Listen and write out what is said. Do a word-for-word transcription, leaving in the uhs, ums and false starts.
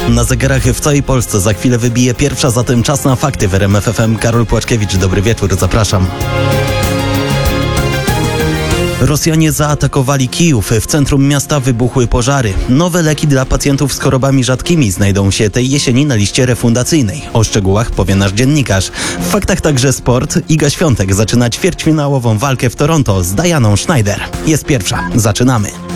Na zegarach w całej Polsce za chwilę wybije pierwsza, zatem czas na fakty w R M F F M. Karol Płaczkiewicz, dobry wieczór, zapraszam. Rosjanie zaatakowali Kijów. W centrum miasta wybuchły pożary. Nowe leki dla pacjentów z chorobami rzadkimi znajdą się tej jesieni na liście refundacyjnej. O szczegółach powie nasz dziennikarz. W faktach także sport. Iga Świątek zaczyna ćwierćfinałową walkę w Toronto z Dianą Schneider. Jest pierwsza. Zaczynamy.